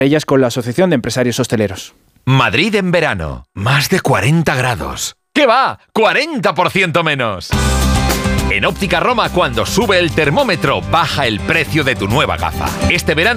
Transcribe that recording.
ellas con la Asociación de Empresarios Hosteleros. Madrid en verano, más de 40 grados. ¿Qué va? ¡40% menos! En Óptica Roma, cuando sube el termómetro, baja el precio de tu nueva gafa. Este verano